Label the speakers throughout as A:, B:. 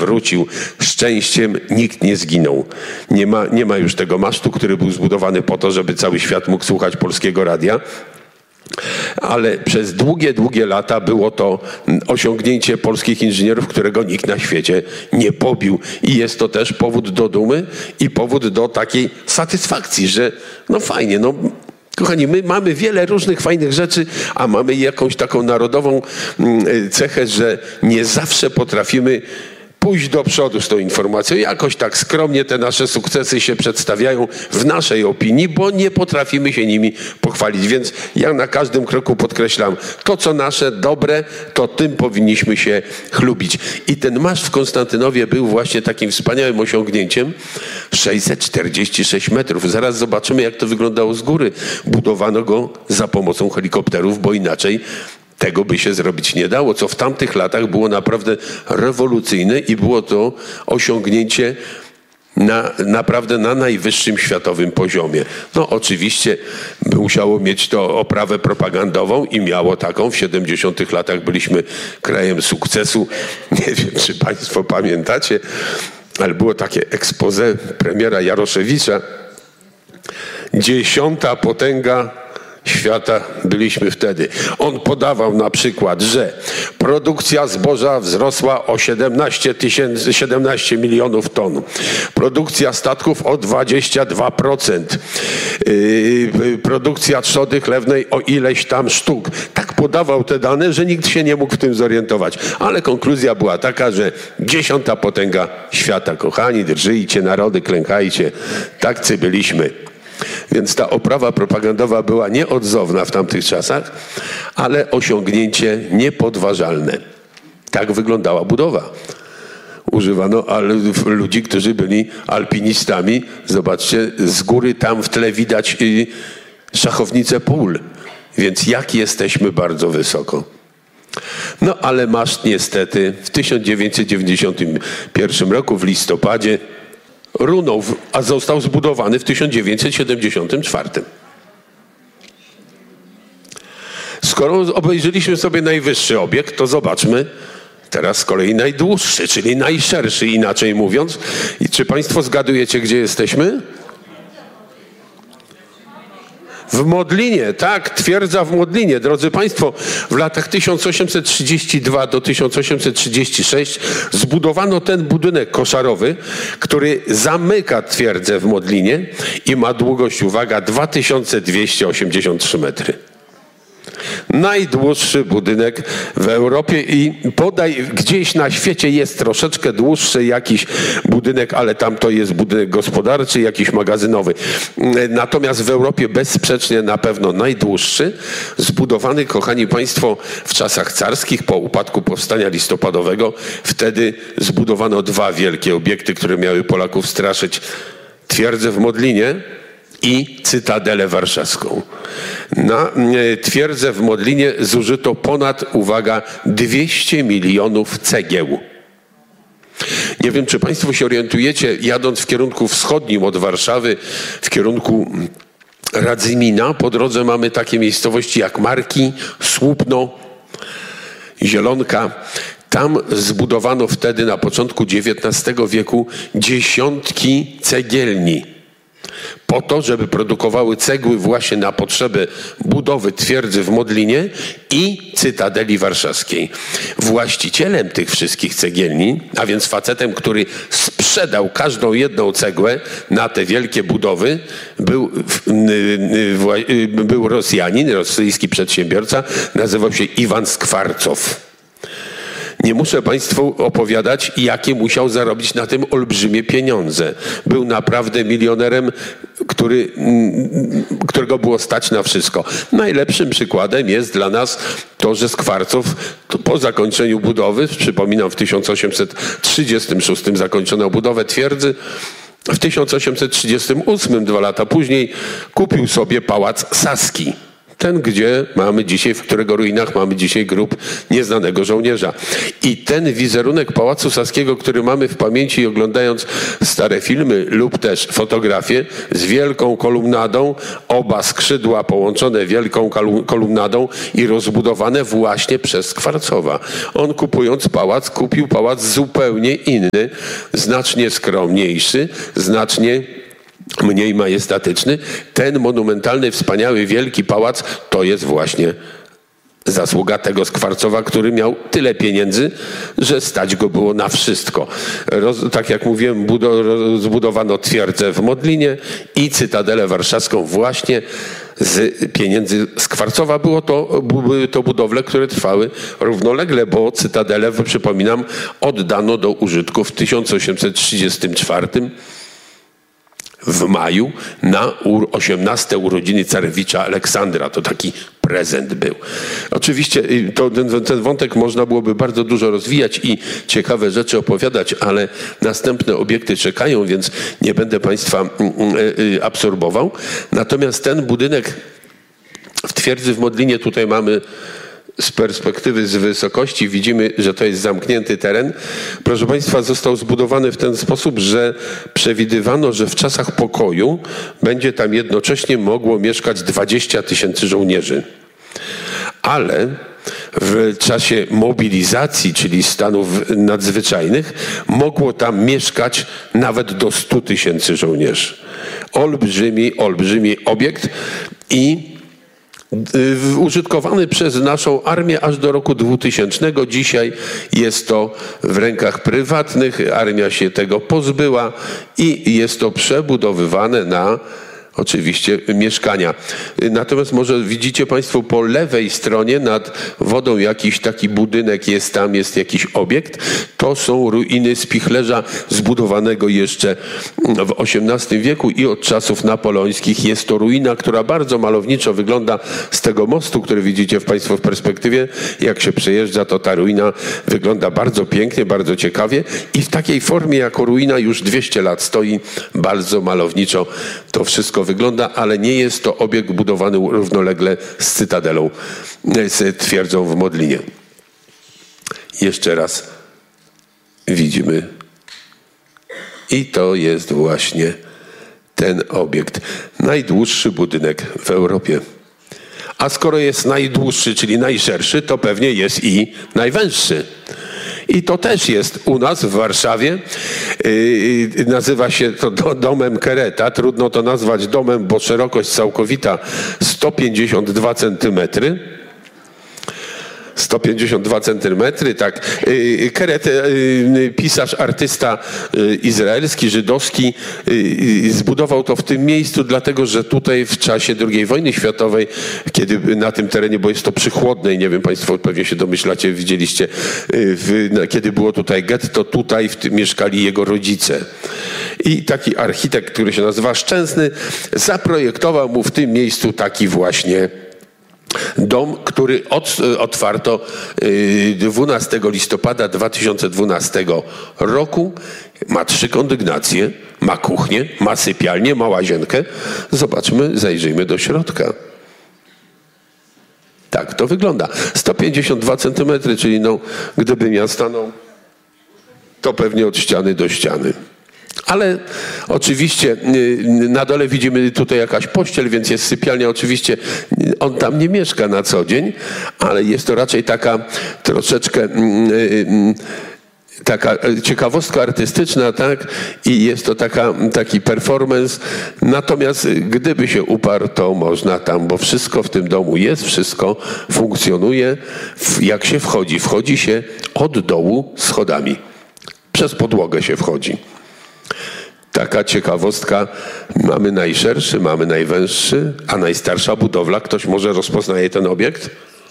A: wrócił szczęściem, nikt nie zginął. Nie ma już tego masztu, który był zbudowany po to, żeby cały świat mógł słuchać Polskiego Radia. Ale przez długie lata było to osiągnięcie polskich inżynierów, którego nikt na świecie nie pobił. I jest to też powód do dumy i powód do takiej satysfakcji, że no fajnie, no kochani, my mamy wiele różnych fajnych rzeczy, a mamy jakąś taką narodową cechę, że nie zawsze potrafimy pójść do przodu z tą informacją. Jakoś tak skromnie te nasze sukcesy się przedstawiają w naszej opinii, bo nie potrafimy się nimi pochwalić. Więc ja na każdym kroku podkreślam, to co nasze dobre, to tym powinniśmy się chlubić. I ten maszt w Konstantynowie był właśnie takim wspaniałym osiągnięciem. 646 metrów. Zaraz zobaczymy, jak to wyglądało z góry. Budowano go za pomocą helikopterów, bo inaczej tego by się zrobić nie dało, co w tamtych latach było naprawdę rewolucyjne i było to osiągnięcie naprawdę na najwyższym światowym poziomie. No oczywiście musiało mieć to oprawę propagandową i miało taką. W 70. latach byliśmy krajem sukcesu. Nie wiem, czy państwo pamiętacie, ale było takie expose premiera Jaroszewicza. 10. potęga świata byliśmy wtedy. On podawał na przykład, że produkcja zboża wzrosła o 17 milionów ton. Produkcja statków o 22%. Produkcja trzody chlewnej o ileś tam sztuk. Tak podawał te dane, że nikt się nie mógł w tym zorientować. Ale konkluzja była taka, że 10. potęga świata. Kochani, drżyjcie narody, klękajcie. Takcy byliśmy. Więc ta oprawa propagandowa była nieodzowna w tamtych czasach, ale osiągnięcie niepodważalne. Tak wyglądała budowa. Używano ludzi, którzy byli alpinistami. Zobaczcie, z góry tam w tle widać szachownicę pól. Więc jak jesteśmy bardzo wysoko. No ale maszt niestety w 1991 roku w listopadzie runął, a został zbudowany w 1974. Skoro obejrzeliśmy sobie najwyższy obiekt, to zobaczmy teraz z kolei najdłuższy, czyli najszerszy, inaczej mówiąc. I czy państwo zgadujecie, gdzie jesteśmy? W Modlinie, tak, twierdza w Modlinie. Drodzy państwo, w latach 1832 do 1836 zbudowano ten budynek koszarowy, który zamyka twierdzę w Modlinie i ma długość, uwaga, 2283 metry. Najdłuższy budynek w Europie i podaj gdzieś na świecie jest troszeczkę dłuższy jakiś budynek, ale tam to jest budynek gospodarczy, jakiś magazynowy. Natomiast w Europie bezsprzecznie na pewno najdłuższy, zbudowany, kochani państwo, w czasach carskich po upadku powstania listopadowego. Wtedy zbudowano dwa wielkie obiekty, które miały Polaków straszyć. Twierdzę w Modlinie i Cytadelę Warszawską. Na twierdzę w Modlinie zużyto ponad, uwaga, 200 milionów cegieł. Nie wiem, czy państwo się orientujecie, jadąc w kierunku wschodnim od Warszawy, w kierunku Radzymina, po drodze mamy takie miejscowości jak Marki, Słupno, Zielonka. Tam zbudowano wtedy na początku XIX wieku dziesiątki cegielni. Po to, żeby produkowały cegły właśnie na potrzeby budowy twierdzy w Modlinie i Cytadeli Warszawskiej. Właścicielem tych wszystkich cegielni, a więc facetem, który sprzedał każdą jedną cegłę na te wielkie budowy, był Rosjanin, rosyjski przedsiębiorca, nazywał się Iwan Skwarcow. Nie muszę państwu opowiadać, jakie musiał zarobić na tym olbrzymie pieniądze. Był naprawdę milionerem, którego było stać na wszystko. Najlepszym przykładem jest dla nas to, że Skwarcow po zakończeniu budowy, przypominam w 1836 zakończono budowę twierdzy, w 1838, 2 lata później, kupił sobie pałac Saski. Ten, gdzie mamy dzisiaj, w którego ruinach mamy dzisiaj grób nieznanego żołnierza. I ten wizerunek Pałacu Saskiego, który mamy w pamięci oglądając stare filmy lub też fotografie z wielką kolumnadą, oba skrzydła połączone wielką kolumnadą i rozbudowane właśnie przez Skwarcowa. On kupując pałac, kupił pałac zupełnie inny, znacznie skromniejszy, znacznie mniej majestatyczny. Ten monumentalny, wspaniały, wielki pałac to jest właśnie zasługa tego Skwarcowa, który miał tyle pieniędzy, że stać go było na wszystko. Tak jak mówiłem, zbudowano twierdzę w Modlinie i Cytadelę Warszawską właśnie z pieniędzy Skwarcowa. Były to budowle, które trwały równolegle, bo Cytadelę, przypominam, oddano do użytku w 1834 w maju na 18 urodziny carewicza Aleksandra. To taki prezent był. Oczywiście ten wątek można byłoby bardzo dużo rozwijać i ciekawe rzeczy opowiadać, ale następne obiekty czekają, więc nie będę Państwa absorbował. Natomiast ten budynek w twierdzy w Modlinie tutaj mamy z perspektywy, z wysokości widzimy, że to jest zamknięty teren. Proszę Państwa, został zbudowany w ten sposób, że przewidywano, że w czasach pokoju będzie tam jednocześnie mogło mieszkać 20 000 żołnierzy. Ale w czasie mobilizacji, czyli stanów nadzwyczajnych, mogło tam mieszkać nawet do 100 000 żołnierzy. Olbrzymi obiekt i użytkowany przez naszą armię aż do roku 2000. Dzisiaj jest to w rękach prywatnych, armia się tego pozbyła i jest to przebudowywane na oczywiście mieszkania. Natomiast może widzicie Państwo po lewej stronie nad wodą jakiś taki budynek jest, tam jest jakiś obiekt. To są ruiny spichlerza zbudowanego jeszcze w XVIII wieku i od czasów napoleońskich. Jest to ruina, która bardzo malowniczo wygląda z tego mostu, który widzicie Państwo w perspektywie. Jak się przejeżdża, to ta ruina wygląda bardzo pięknie, bardzo ciekawie i w takiej formie jako ruina już 200 lat stoi. Bardzo malowniczo to wszystko wygląda, ale nie jest to obiekt budowany równolegle z Cytadelą, z twierdzą w Modlinie. Jeszcze raz widzimy. I to jest właśnie ten obiekt. Najdłuższy budynek w Europie. A skoro jest najdłuższy, czyli najszerszy, to pewnie jest i najwęższy. I to też jest u nas w Warszawie. Nazywa się to domem Kereta. Trudno to nazwać domem, bo szerokość całkowita 152 centymetry. 152 centymetry, tak. Keret, pisarz, artysta izraelski, żydowski, zbudował to w tym miejscu, dlatego że tutaj w czasie II wojny światowej, kiedy na tym terenie, bo jest to przychłodne i nie wiem, Państwo pewnie się domyślacie, widzieliście, kiedy było tutaj getto, tutaj mieszkali jego rodzice. I taki architekt, który się nazywa Szczęsny, zaprojektował mu w tym miejscu taki właśnie dom, który otwarto 12 listopada 2012 roku. Ma 3 kondygnacje, ma kuchnię, ma sypialnię, ma łazienkę. Zobaczmy, zajrzyjmy do środka. Tak to wygląda. 152 cm, czyli gdybym ja stanął, to pewnie od ściany do ściany. Ale oczywiście na dole widzimy tutaj jakaś pościel, więc jest sypialnia. Oczywiście on tam nie mieszka na co dzień, ale jest to raczej taka troszeczkę taka ciekawostka artystyczna, tak? I jest to taki performance. Natomiast gdyby się uparł, to można tam, bo wszystko w tym domu jest, wszystko funkcjonuje. Jak się wchodzi? Wchodzi się od dołu schodami. Przez podłogę się wchodzi. Taka ciekawostka. Mamy najszerszy, mamy najwęższy, a najstarsza budowla. Ktoś może rozpoznaje ten obiekt?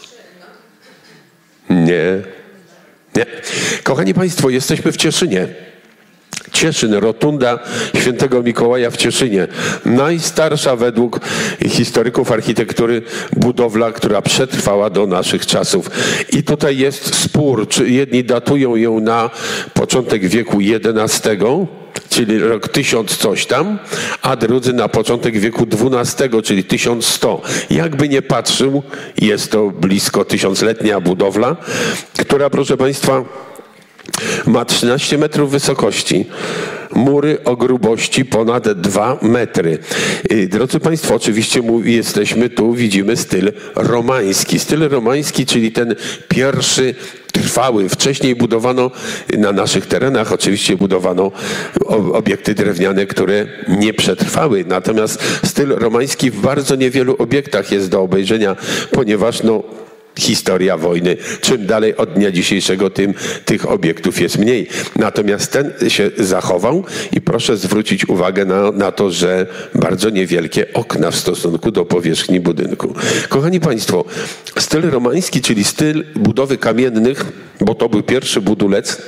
A: Nie. Nie. Kochani Państwo, jesteśmy w Cieszynie. Cieszyn, rotunda Świętego Mikołaja w Cieszynie. Najstarsza według historyków architektury budowla, która przetrwała do naszych czasów. I tutaj jest spór, czy jedni datują ją na początek wieku XI, czyli rok 1000 coś tam, a drudzy na początek wieku XII, czyli 1100. Jakby nie patrzył, jest to blisko 1000-letnia budowla, która, proszę Państwa, ma 13 metrów wysokości. Mury o grubości ponad 2 metry. Drodzy Państwo, oczywiście jesteśmy tu, widzimy styl romański. Styl romański, czyli ten pierwszy trwały. Wcześniej budowano na naszych terenach, oczywiście budowano obiekty drewniane, które nie przetrwały. Natomiast styl romański w bardzo niewielu obiektach jest do obejrzenia, ponieważ historia wojny. Czym dalej od dnia dzisiejszego, tym tych obiektów jest mniej. Natomiast ten się zachował i proszę zwrócić uwagę na to, że bardzo niewielkie okna w stosunku do powierzchni budynku. Kochani Państwo, styl romański, czyli styl budowy kamiennych, bo to był pierwszy budulec,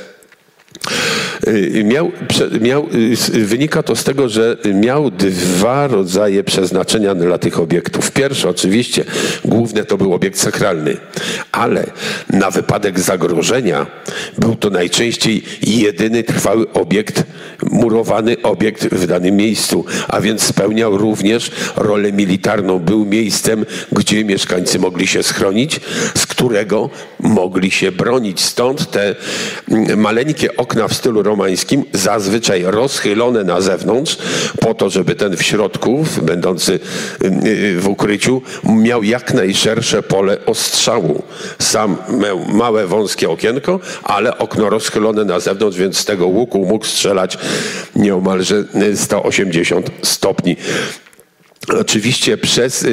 A: wynika to z tego, że miał 2 rodzaje przeznaczenia dla tych obiektów. Pierwszy oczywiście, główny to był obiekt sakralny, ale na wypadek zagrożenia był to najczęściej jedyny trwały obiekt, murowany obiekt w danym miejscu, a więc spełniał również rolę militarną. Był miejscem, gdzie mieszkańcy mogli się schronić, z którego mogli się bronić. Stąd te maleńkie okna w stylu romańskim, zazwyczaj rozchylone na zewnątrz, po to, żeby ten w środku, będący w ukryciu, miał jak najszersze pole ostrzału. Sam miał małe, wąskie okienko, ale okno rozchylone na zewnątrz, więc z tego łuku mógł strzelać nieomalże 180 stopni. Oczywiście przez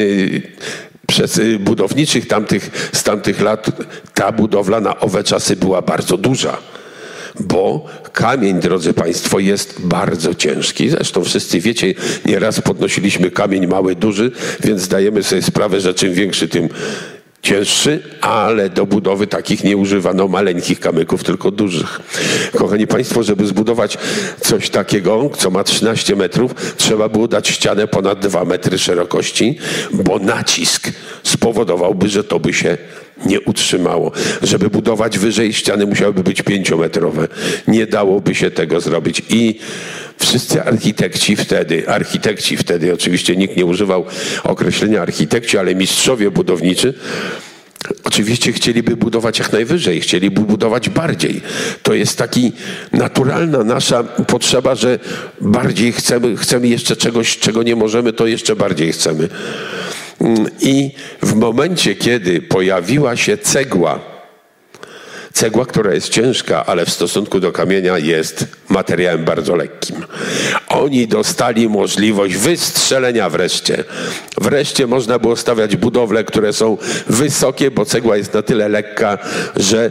A: budowniczych z tamtych lat ta budowla na owe czasy była bardzo duża. Bo kamień, drodzy Państwo, jest bardzo ciężki. Zresztą wszyscy wiecie, nieraz podnosiliśmy kamień mały, duży, więc zdajemy sobie sprawę, że czym większy, tym cięższy, ale do budowy takich nie używano maleńkich kamyków, tylko dużych. Kochani Państwo, żeby zbudować coś takiego, co ma 13 metrów, trzeba było dać ścianę ponad 2 metry szerokości, bo nacisk spowodowałby, że to by się nie utrzymało. Żeby budować wyżej, ściany musiałyby być 5-metrowe. Nie dałoby się tego zrobić. I wszyscy architekci wtedy, oczywiście nikt nie używał określenia architekci, ale mistrzowie budowniczy, oczywiście chcieliby budować jak najwyżej, chcieliby budować bardziej. To jest taki naturalna nasza potrzeba, że bardziej chcemy jeszcze czegoś, czego nie możemy, to jeszcze bardziej chcemy. I w momencie, kiedy pojawiła się cegła, która jest ciężka, ale w stosunku do kamienia jest materiałem bardzo lekkim. Oni dostali możliwość wystrzelenia wreszcie. Wreszcie można było stawiać budowle, które są wysokie, bo cegła jest na tyle lekka, że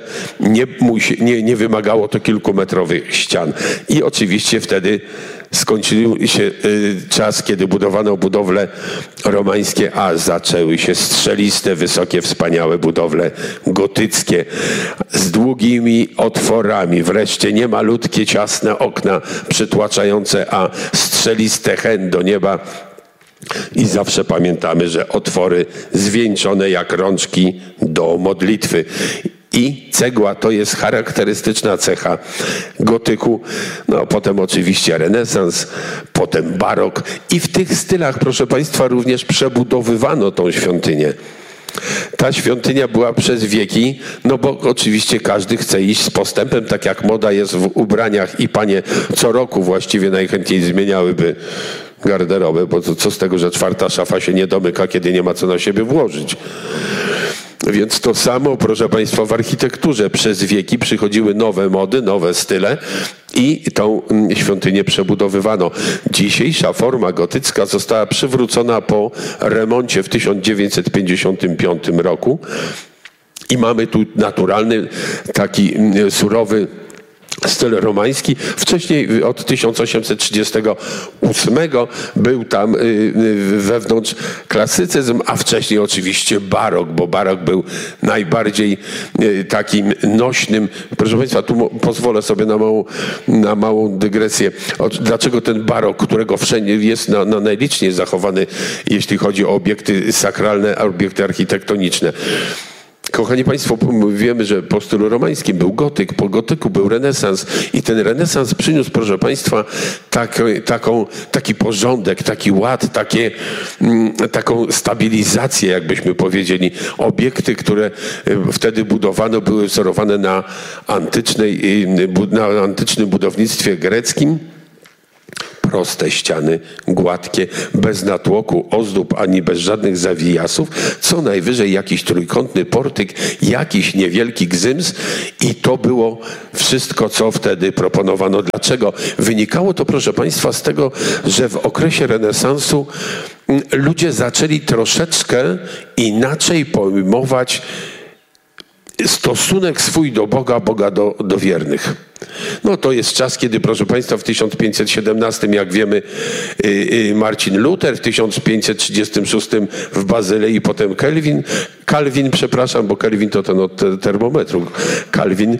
A: nie wymagało to kilkumetrowych ścian. I oczywiście wtedy skończył się czas, kiedy budowano budowle romańskie, a zaczęły się strzeliste, wysokie, wspaniałe budowle gotyckie z długimi otworami. Wreszcie nie malutkie, ciasne okna przytłaczające, a strzeliste hen do nieba. I zawsze pamiętamy, że otwory zwieńczone jak rączki do modlitwy. I cegła to jest charakterystyczna cecha gotyku. No, potem oczywiście renesans, potem barok. I w tych stylach, proszę Państwa, również przebudowywano tą świątynię. Ta świątynia była przez wieki, no bo oczywiście każdy chce iść z postępem, tak jak moda jest w ubraniach i panie co roku właściwie najchętniej zmieniałyby garderobę, bo co z tego, że 4. szafa się nie domyka, kiedy nie ma co na siebie włożyć. Więc to samo, proszę Państwa, w architekturze przez wieki przychodziły nowe mody, nowe style i tą świątynię przebudowywano. Dzisiejsza forma gotycka została przywrócona po remoncie w 1955 roku i mamy tu naturalny, taki surowy styl romański. Wcześniej od 1838 był tam wewnątrz klasycyzm, a wcześniej oczywiście barok, bo barok był najbardziej takim nośnym. Proszę Państwa, tu pozwolę sobie na małą dygresję. Dlaczego ten barok, którego wszędzie jest na najliczniej zachowany, jeśli chodzi o obiekty sakralne, obiekty architektoniczne? Kochani Państwo, wiemy, że po stylu romańskim był gotyk, po gotyku był renesans i ten renesans przyniósł, proszę Państwa, taki porządek, taki ład, taką stabilizację, jakbyśmy powiedzieli. Obiekty, które wtedy budowano, były wzorowane na antycznym budownictwie greckim. Proste ściany, gładkie, bez natłoku, ozdób, ani bez żadnych zawijasów, co najwyżej jakiś trójkątny portyk, jakiś niewielki gzyms i to było wszystko, co wtedy proponowano. Dlaczego? Wynikało to, proszę Państwa, z tego, że w okresie renesansu ludzie zaczęli troszeczkę inaczej pojmować stosunek swój do Boga, Boga do wiernych. No to jest czas, kiedy, proszę Państwa, w 1517, jak wiemy, Marcin Luter, w 1536 w Bazylei, potem Kalwin, bo Kelvin to ten od termometru, Kalwin,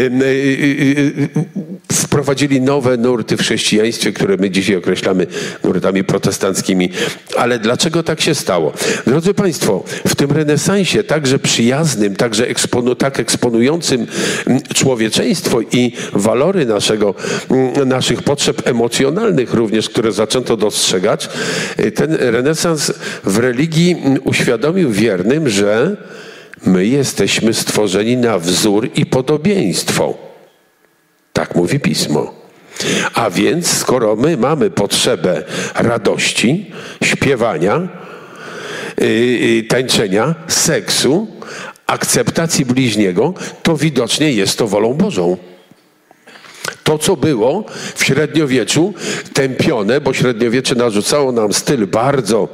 A: wprowadzili nowe nurty w chrześcijaństwie, które my dzisiaj określamy nurtami protestanckimi. Ale dlaczego tak się stało? Drodzy Państwo, w tym renesansie, także przyjaznym, także tak eksponującym człowieczeństwo i walory naszych potrzeb emocjonalnych również, które zaczęto dostrzegać, ten renesans w religii uświadomił wiernym, że my jesteśmy stworzeni na wzór i podobieństwo. Tak mówi Pismo. A więc skoro my mamy potrzebę radości, śpiewania, tańczenia, seksu, akceptacji bliźniego, to widocznie jest to wolą Bożą. To, co było w średniowieczu tępione, bo średniowiecze narzucało nam styl bardzo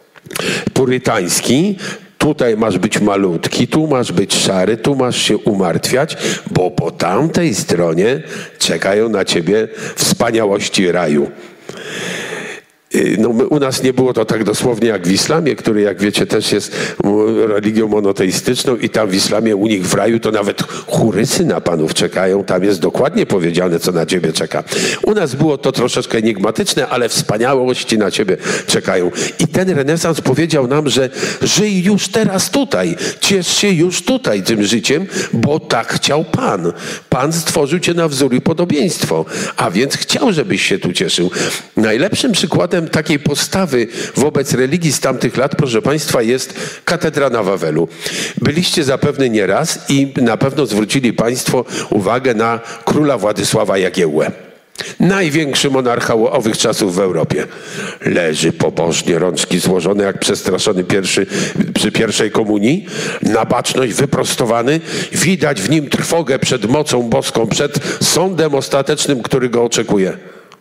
A: purytański. Tutaj masz być malutki, tu masz być szary, tu masz się umartwiać, bo po tamtej stronie czekają na ciebie wspaniałości raju. No, u nas nie było to tak dosłownie jak w islamie, który, jak wiecie, też jest religią monoteistyczną i tam w islamie u nich w raju to nawet chórysy na panów czekają. Tam jest dokładnie powiedziane, co na ciebie czeka. U nas było to troszeczkę enigmatyczne, ale wspaniałości na ciebie czekają. I ten renesans powiedział nam, że żyj już teraz tutaj, ciesz się już tutaj tym życiem, bo tak chciał Pan. Pan stworzył cię na wzór i podobieństwo, a więc chciał, żebyś się tu cieszył. Najlepszym przykładem takiej postawy wobec religii z tamtych lat, proszę Państwa, jest katedra na Wawelu. Byliście zapewne nieraz i na pewno zwrócili Państwo uwagę na króla Władysława Jagiełłę. Największy monarcha owych czasów w Europie. Leży pobożnie, rączki złożone jak przestraszony przy pierwszej komunii, na baczność wyprostowany. Widać w nim trwogę przed mocą boską, przed sądem ostatecznym, który go oczekuje.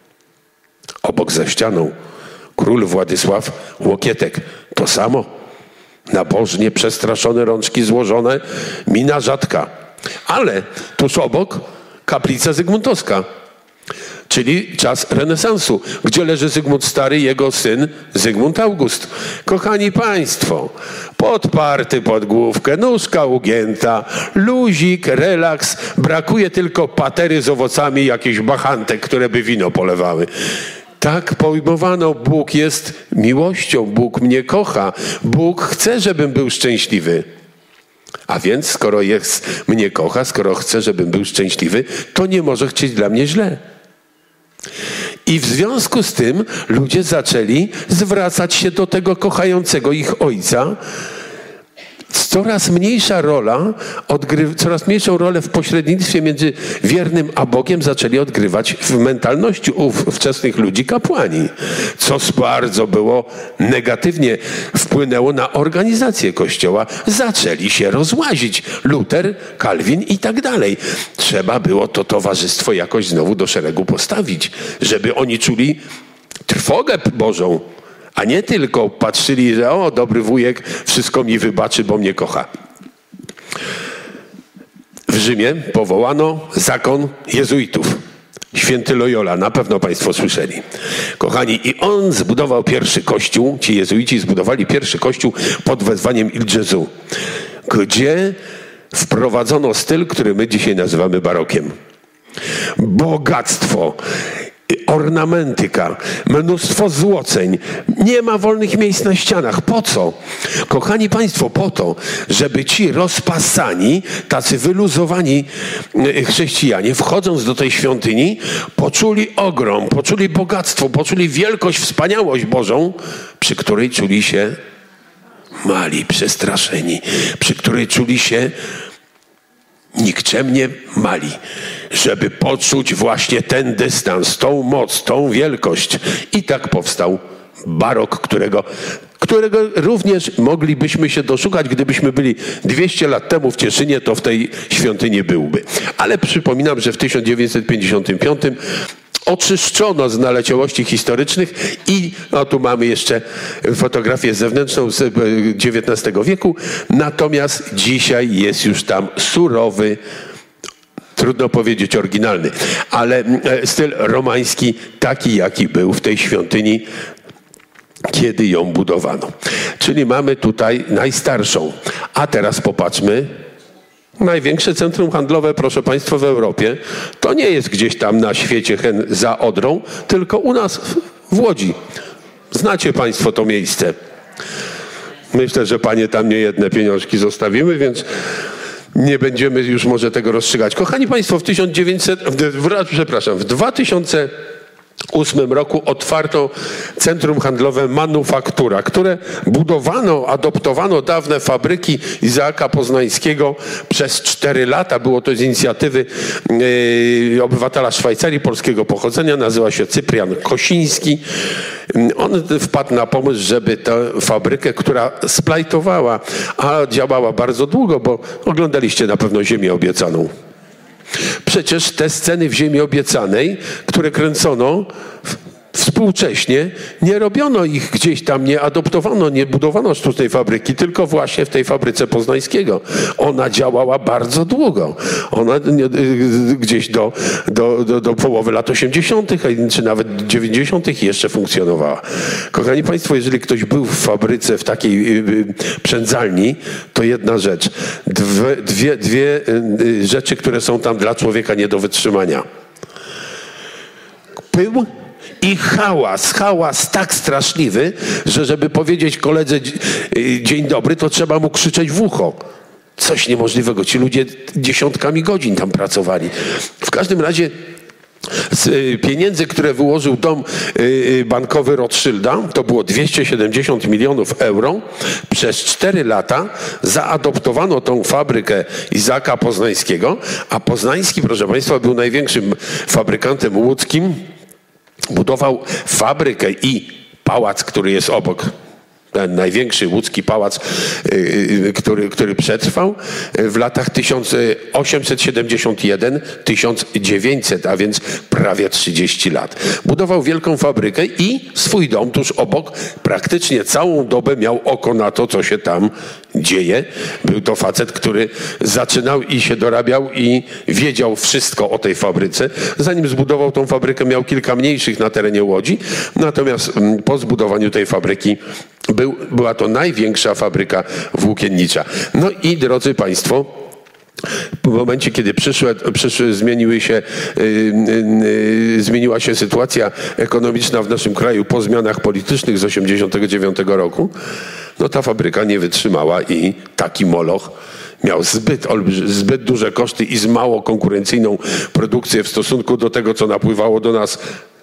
A: Obok za ścianą król Władysław Łokietek. To samo. Nabożnie przestraszone, rączki złożone, mina rzadka. Ale tuż obok kaplica zygmuntowska, czyli czas renesansu, gdzie leży Zygmunt Stary, jego syn Zygmunt August. Kochani Państwo, podparty pod główkę, nóżka ugięta, luzik, relaks, brakuje tylko patery z owocami, jakichś bachantek, które by wino polewały. Tak pojmowano, Bóg jest miłością, Bóg mnie kocha, Bóg chce, żebym był szczęśliwy. A więc skoro mnie kocha, skoro chce, żebym był szczęśliwy, to nie może chcieć dla mnie źle. I w związku z tym ludzie zaczęli zwracać się do tego kochającego ich ojca. Coraz mniejszą rolę w pośrednictwie między wiernym a Bogiem zaczęli odgrywać w mentalności ówczesnych ludzi kapłani, co bardzo było negatywnie wpłynęło na organizację Kościoła. Zaczęli się rozłazić. Luter, Kalwin i tak dalej. Trzeba było to towarzystwo jakoś znowu do szeregu postawić, żeby oni czuli trwogę Bożą, a nie tylko patrzyli, że o, dobry wujek, wszystko mi wybaczy, bo mnie kocha. W Rzymie powołano zakon jezuitów. Święty Loyola, na pewno Państwo słyszeli. Kochani, i on zbudował pierwszy kościół, ci jezuici zbudowali pierwszy kościół pod wezwaniem Il Gesù, gdzie wprowadzono styl, który my dzisiaj nazywamy barokiem. Bogactwo, ornamentyka, mnóstwo złoceń, nie ma wolnych miejsc na ścianach. Po co? Kochani Państwo, po to, żeby ci rozpasani, tacy wyluzowani chrześcijanie, wchodząc do tej świątyni, poczuli ogrom, poczuli bogactwo, poczuli wielkość, wspaniałość Bożą, przy której czuli się mali, przestraszeni, przy której czuli się nikczemnie mali, żeby poczuć właśnie ten dystans, tą moc, tą wielkość. I tak powstał barok, którego również moglibyśmy się doszukać, gdybyśmy byli 200 lat temu w Cieszynie, to w tej świątyni byłby. Ale przypominam, że w 1955 oczyszczono z naleciałości historycznych i tu mamy jeszcze fotografię zewnętrzną z XIX wieku, natomiast dzisiaj jest już tam surowy, trudno powiedzieć oryginalny, ale styl romański taki, jaki był w tej świątyni, kiedy ją budowano. Czyli mamy tutaj najstarszą. A teraz popatrzmy. Największe centrum handlowe, proszę Państwa, w Europie to nie jest gdzieś tam na świecie za Odrą, tylko u nas w Łodzi. Znacie Państwo to miejsce. Myślę, że Panie tam niejedne pieniążki zostawimy, więc nie będziemy już może tego rozstrzygać. Kochani Państwo, w 2008 roku otwarto centrum handlowe Manufaktura, które budowano, adoptowano dawne fabryki Izaaka Poznańskiego przez 4 lata. Było to z inicjatywy obywatela Szwajcarii polskiego pochodzenia, nazywa się Cyprian Kosiński. On wpadł na pomysł, żeby tę fabrykę, która splajtowała, a działała bardzo długo, bo oglądaliście na pewno Ziemię Obiecaną. Przecież te sceny w Ziemi Obiecanej, które kręcono współcześnie, nie robiono ich gdzieś tam, nie adoptowano, nie budowano sztucznej fabryki, tylko właśnie w tej fabryce Poznańskiego. Ona działała bardzo długo. Ona gdzieś do połowy lat 80., czy nawet 90. jeszcze funkcjonowała. Kochani Państwo, jeżeli ktoś był w fabryce, w takiej przędzalni, to jedna rzecz. Dwie rzeczy, które są tam dla człowieka nie do wytrzymania. Pył i hałas tak straszliwy, że żeby powiedzieć koledze dzień dobry, to trzeba mu krzyczeć w ucho. Coś niemożliwego. Ci ludzie dziesiątkami godzin tam pracowali. W każdym razie z pieniędzy, które wyłożył dom bankowy Rothschilda, to było 270 milionów euro, przez 4 lata zaadoptowano tą fabrykę Izaaka Poznańskiego, a Poznański, proszę Państwa, był największym fabrykantem łódzkim. Budował fabrykę i pałac, który jest obok. Ten największy łódzki pałac, który przetrwał w latach 1871-1900, a więc prawie 30 lat. Budował wielką fabrykę i swój dom tuż obok. Praktycznie całą dobę miał oko na to, co się tam dzieje. Był to facet, który zaczynał i się dorabiał i wiedział wszystko o tej fabryce. Zanim zbudował tą fabrykę, miał kilka mniejszych na terenie Łodzi. Natomiast po zbudowaniu tej fabryki była to największa fabryka włókiennicza. No i drodzy Państwo, w momencie, kiedy zmieniła się sytuacja ekonomiczna w naszym kraju po zmianach politycznych z 1989 roku, no ta fabryka nie wytrzymała i taki moloch miał zbyt duże koszty i z mało konkurencyjną produkcję w stosunku do tego, co napływało do nas,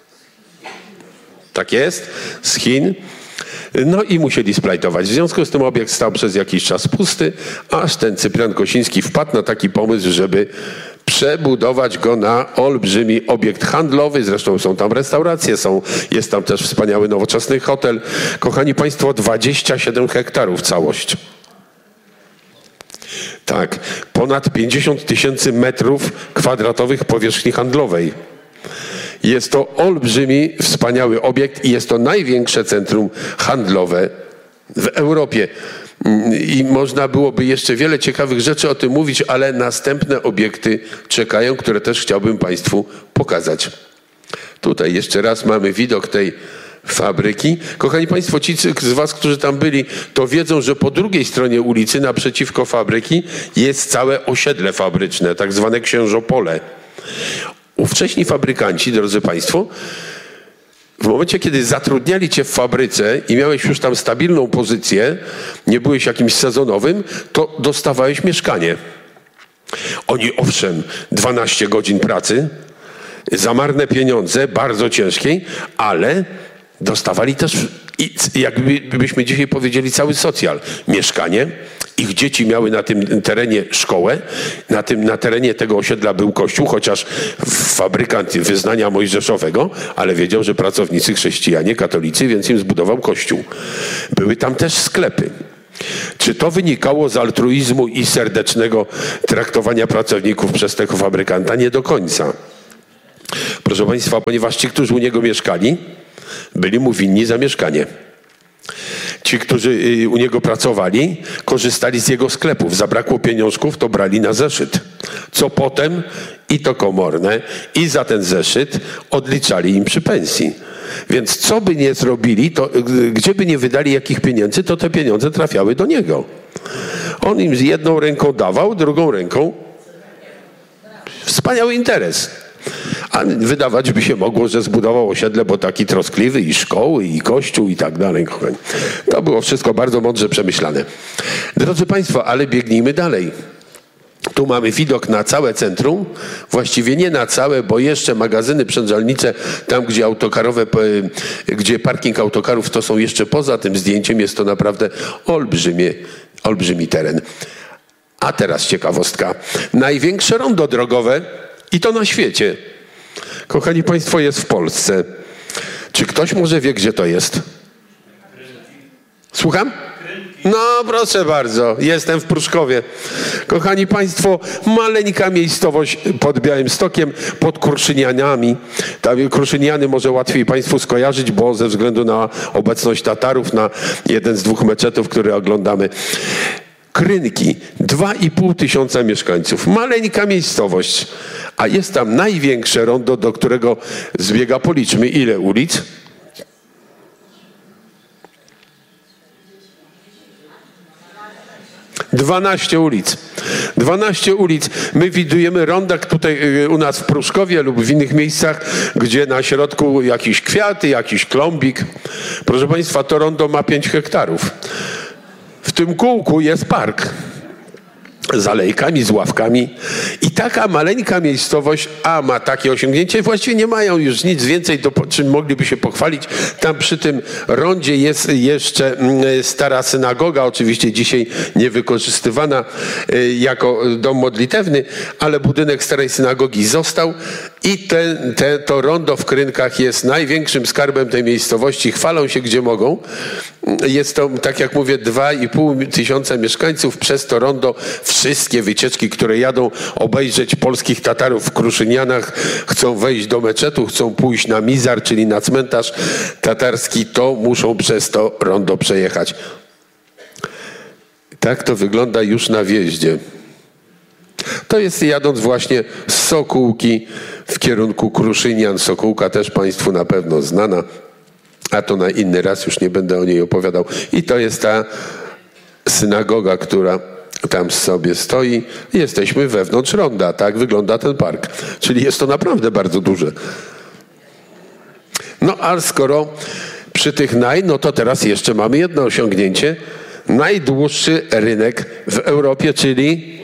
A: tak jest, z Chin. No i musieli splajtować. W związku z tym obiekt stał przez jakiś czas pusty, aż ten Cyprian Kosiński wpadł na taki pomysł, żeby przebudować go na olbrzymi obiekt handlowy. Zresztą są tam restauracje, jest tam też wspaniały nowoczesny hotel. Kochani Państwo, 27 hektarów całość. Tak, ponad 50 000 metrów kwadratowych powierzchni handlowej. Jest to olbrzymi, wspaniały obiekt i jest to największe centrum handlowe w Europie. I można byłoby jeszcze wiele ciekawych rzeczy o tym mówić, ale następne obiekty czekają, które też chciałbym Państwu pokazać. Tutaj jeszcze raz mamy widok tej fabryki. Kochani Państwo, ci z Was, którzy tam byli, to wiedzą, że po drugiej stronie ulicy, naprzeciwko fabryki, jest całe osiedle fabryczne, tak zwane Księżopole. Ówcześni fabrykanci, drodzy Państwo, w momencie, kiedy zatrudniali cię w fabryce i miałeś już tam stabilną pozycję, nie byłeś jakimś sezonowym, to dostawałeś mieszkanie. Oni owszem, 12 godzin pracy, za marne pieniądze, bardzo ciężkiej, ale dostawali też, jakbyśmy dzisiaj powiedzieli, cały socjal. Mieszkanie, ich dzieci miały na tym terenie szkołę, na terenie tego osiedla był kościół, chociaż fabrykant wyznania mojżeszowego, ale wiedział, że pracownicy chrześcijanie, katolicy, więc im zbudował kościół. Były tam też sklepy. Czy to wynikało z altruizmu i serdecznego traktowania pracowników przez tego fabrykanta? Nie do końca. Proszę Państwa, ponieważ ci, którzy u niego mieszkali, byli mu winni za mieszkanie. Ci, którzy u niego pracowali, korzystali z jego sklepów. Zabrakło pieniążków, to brali na zeszyt. Co potem i to komorne, i za ten zeszyt odliczali im przy pensji. Więc co by nie zrobili, to gdzie by nie wydali jakich pieniędzy, to te pieniądze trafiały do niego. On im z jedną ręką dawał, drugą ręką wspaniały interes. A wydawać by się mogło, że zbudował osiedle, bo taki troskliwy i szkoły, i kościół, i tak dalej. To było wszystko bardzo mądrze przemyślane. Drodzy Państwo, ale biegnijmy dalej. Tu mamy widok na całe centrum, właściwie nie na całe, bo jeszcze magazyny, sprzężalnice, tam gdzie parking autokarów, to są jeszcze poza tym zdjęciem, jest to naprawdę olbrzymi teren. A teraz ciekawostka. Największe rondo drogowe, i to na świecie, kochani Państwo, jest w Polsce. Czy ktoś może wie, gdzie to jest? Słucham? No, proszę bardzo, jestem w Pruszkowie. Kochani Państwo, maleńka miejscowość pod Białymstokiem, pod Kruszynianami. Kruszyniany może łatwiej Państwu skojarzyć, bo ze względu na obecność Tatarów na jeden z 2 meczetów, które oglądamy. Krynki, 2,5 tysiąca mieszkańców. Maleńka miejscowość. A jest tam największe rondo, do którego zbiega, policzmy, ile ulic? 12 ulic. 12 ulic. My widujemy ronda tutaj u nas w Pruszkowie lub w innych miejscach, gdzie na środku jakiś kwiaty, jakiś klombik. Proszę Państwa, to rondo ma 5 hektarów. W tym kółku jest park z alejkami, z ławkami i taka maleńka miejscowość, a ma takie osiągnięcie, właściwie nie mają już nic więcej, czym mogliby się pochwalić. Tam przy tym rondzie jest jeszcze stara synagoga, oczywiście dzisiaj niewykorzystywana jako dom modlitewny, ale budynek starej synagogi został i to rondo w Krynkach jest największym skarbem tej miejscowości. Chwalą się gdzie mogą. Jest to, tak jak mówię, 2,5 tysiąca mieszkańców. Przez to rondo wszystkie wycieczki, które jadą obejrzeć polskich Tatarów w Kruszynianach, chcą wejść do meczetu, chcą pójść na mizar, czyli na cmentarz tatarski, to muszą przez to rondo przejechać. Tak to wygląda już na wjeździe. To jest jadąc właśnie z Sokółki w kierunku Kruszynian. Sokółka też Państwu na pewno znana, a to na inny raz, już nie będę o niej opowiadał. I to jest ta synagoga, która tam sobie stoi. Jesteśmy wewnątrz ronda, tak wygląda ten park. Czyli jest to naprawdę bardzo duże. No a skoro przy tych no to teraz jeszcze mamy jedno osiągnięcie. Najdłuższy rynek w Europie, czyli...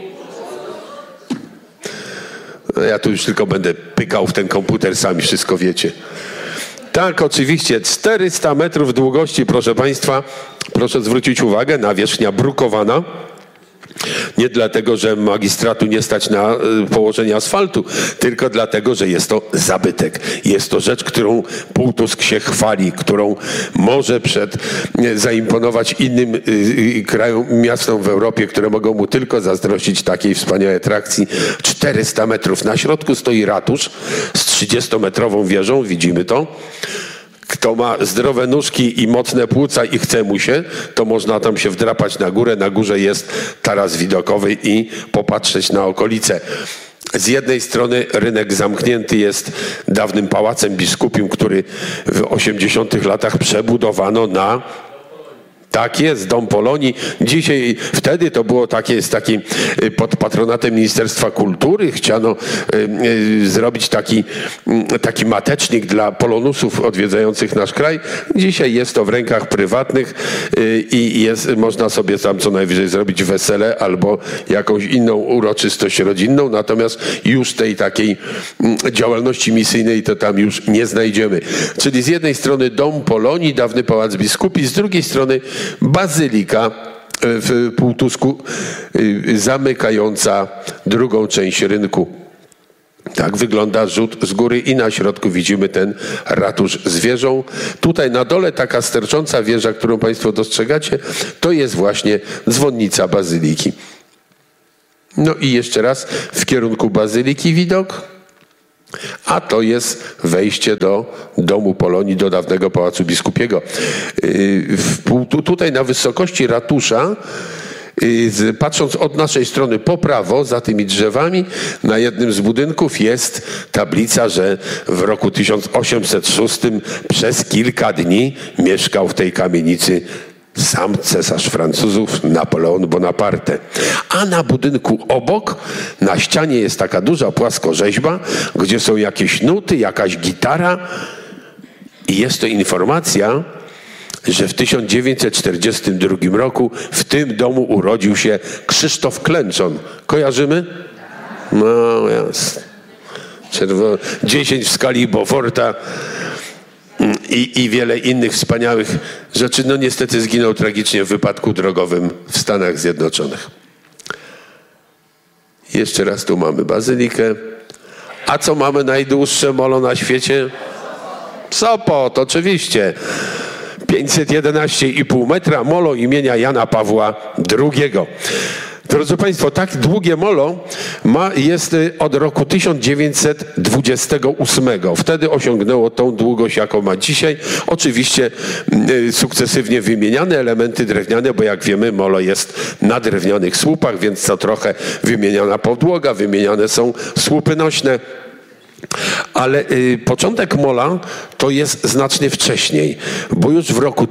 A: No ja tu już tylko będę pykał w ten komputer, sami wszystko wiecie. Tak, oczywiście, 400 metrów długości, proszę Państwa, proszę zwrócić uwagę, nawierzchnia brukowana. Nie dlatego, że magistratu nie stać na położenie asfaltu, tylko dlatego, że jest to zabytek. Jest to rzecz, którą Półtusk się chwali, którą może zaimponować innym krajom, miastom w Europie, które mogą mu tylko zazdrościć takiej wspaniałej atrakcji. 400 metrów. Na środku stoi ratusz z 30-metrową wieżą, widzimy to. Kto ma zdrowe nóżki i mocne płuca i chce mu się, to można tam się wdrapać na górę. Na górze jest taras widokowy i popatrzeć na okolice. Z jednej strony rynek zamknięty jest dawnym pałacem biskupim, który w 80-tych latach przebudowano na Tak jest, Dom Polonii. Dzisiaj, wtedy to było takie, pod patronatem Ministerstwa Kultury. Chciano zrobić taki matecznik dla polonusów odwiedzających nasz kraj. Dzisiaj jest to w rękach prywatnych i można sobie tam co najwyżej zrobić wesele albo jakąś inną uroczystość rodzinną. Natomiast już tej takiej działalności misyjnej to tam już nie znajdziemy. Czyli z jednej strony Dom Polonii, dawny Pałac Biskupi, z drugiej strony bazylika w Półtusku zamykająca drugą część rynku. Tak wygląda rzut z góry i na środku widzimy ten ratusz z wieżą. Tutaj na dole taka stercząca wieża, którą Państwo dostrzegacie, to jest właśnie dzwonnica bazyliki. No i jeszcze raz w kierunku bazyliki widok. A to jest wejście do Domu Polonii, do dawnego Pałacu Biskupiego. Tutaj na wysokości ratusza, patrząc od naszej strony po prawo, za tymi drzewami, na jednym z budynków jest tablica, że w roku 1806 przez kilka dni mieszkał w tej kamienicy sam cesarz Francuzów Napoleon Bonaparte. A na budynku obok, na ścianie jest taka duża płaskorzeźba, gdzie są jakieś nuty, jakaś gitara i jest to informacja, że w 1942 roku w tym domu urodził się Krzysztof Klęczon. Kojarzymy? No jasne. 10 w skali Beauforta. I wiele innych wspaniałych rzeczy. No niestety zginął tragicznie w wypadku drogowym w Stanach Zjednoczonych. Jeszcze raz tu mamy bazylikę. A co mamy najdłuższe molo na świecie? Sopot, oczywiście. 511,5 metra, molo imienia Jana Pawła II. Drodzy Państwo, tak długie molo jest od roku 1928. Wtedy osiągnęło tą długość, jaką ma dzisiaj. Oczywiście sukcesywnie wymieniane elementy drewniane, bo jak wiemy, molo jest na drewnianych słupach, więc co trochę wymieniana podłoga, wymieniane są słupy nośne. Ale początek mola to jest znacznie wcześniej, bo już w roku